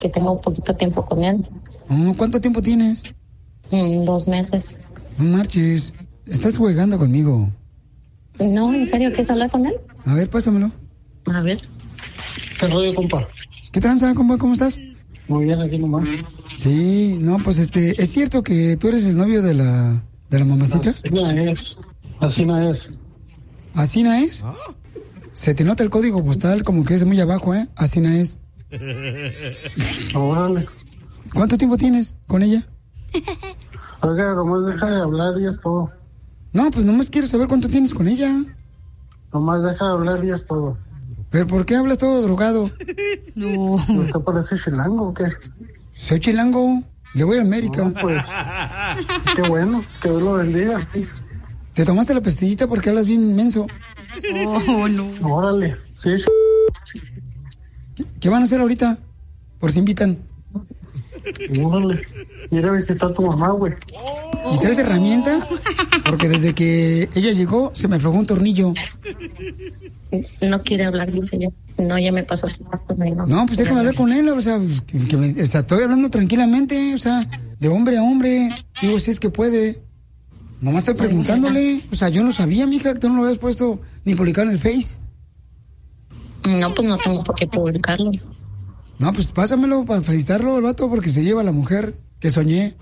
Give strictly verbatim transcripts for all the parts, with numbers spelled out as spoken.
que tengo un poquito tiempo con él. Oh, ¿cuánto tiempo tienes? Mm, dos meses. No marches, estás jugando conmigo. No, ¿en serio quieres hablar con él? A ver, pásamelo. A ver. ¿Qué rollo, compa? ¿Qué tranza, compa? ¿Cómo estás? Muy bien, aquí nomás. Sí, no, pues este, ¿es cierto que tú eres el novio de la, de la mamacita? Así no es. Así no es. ¿Así no es? Se te nota el código postal como que es muy abajo, ¿eh? Así no es. Órale. ¿Cuánto tiempo tienes con ella? Oiga, nomás deja de hablar y es todo. No, pues nomás quiero saber cuánto tienes con ella. Nomás deja de hablar y es todo. ¿Pero por qué hablas todo drogado? No. ¿Usted parece chilango o qué? Soy chilango, le voy a América. No, pues, qué bueno, que Dios lo bendiga. ¿Te tomaste la pastillita porque hablas bien inmenso? Oh, no. Órale, sí. ¿Qué, qué van a hacer ahorita? Por si invitan. Órale, ir a visitar a tu mamá, güey. ¿Y traes herramienta? Porque desde que ella llegó se me aflojó un tornillo. No quiere hablar, dice ella. No, ya me pasó. No, No, pues déjame hablar con él, o sea, pues, que, que me, o sea, estoy hablando tranquilamente, o sea, de hombre a hombre. Digo, si es que puede. Nomás estoy preguntándole. O sea, yo no sabía, mija, que tú no lo habías puesto ni publicado en el Face. No, pues no tengo por qué publicarlo. No, pues pásamelo para felicitarlo el vato porque se lleva a la mujer que soñé.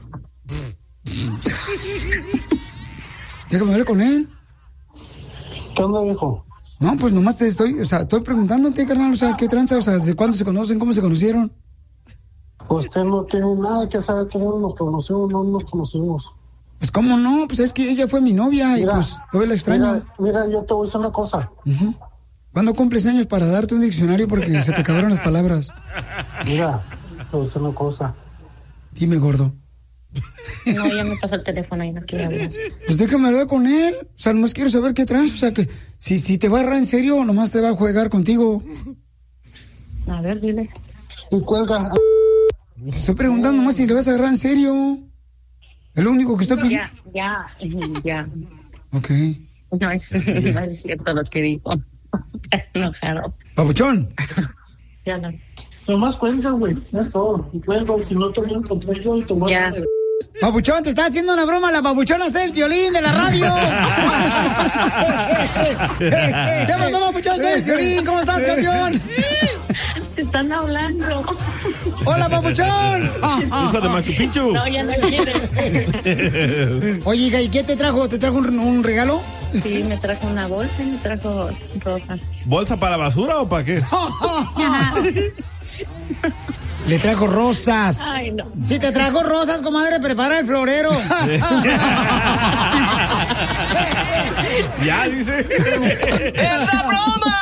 Déjame hablar con él. ¿Qué onda, viejo? No, pues nomás te estoy, o sea, estoy preguntándote, carnal, o sea, ¿qué tranza? O sea, ¿desde cuándo se conocen? ¿Cómo se conocieron? Usted no tiene nada que saber cómo nos conocimos, no nos conocimos. Pues cómo no, pues es que ella fue mi novia y Mira, pues todavía la extraño. Mira, mira, yo te voy a decir una cosa. Uh-huh. ¿Cuándo cumples años para darte un diccionario porque se te acabaron las palabras? Mira, te voy a decir una cosa. Dime, gordo. No, ya me pasó el teléfono y no quiere hablar. Pues déjame hablar con él. O sea, nomás quiero saber qué trans. O sea, que si, si te va a agarrar en serio, nomás te va a jugar contigo. A ver, dile. Y cuelga. Estoy preguntando nomás si le vas a agarrar en serio. Es lo único que estoy pidiendo. Ya, ya, ya. Ok. No es, no es cierto lo que dijo. Está enojado. Papuchón. Ya no. Nomás cuelga, güey. Es todo. Y cuelga, si no te voy a encontrar yo y te voy a... Ya. Papuchón, te está haciendo una broma la papuchona, es el violín de la radio. ¿Qué pasó, papuchón? Soy el violín, ¿cómo estás, campeón? Te están hablando. Hola, papuchón. Hijo de Machu Picchu. No, ya no quiere. Oye, hija, ¿y qué te trajo? ¿Te trajo un, un regalo? Sí, me trajo una bolsa y me trajo rosas. ¿Bolsa para basura o para qué? Le trajo rosas. Ay, no. Si te trajo rosas, comadre, prepara el florero. Ya, dice. ¡Es la broma!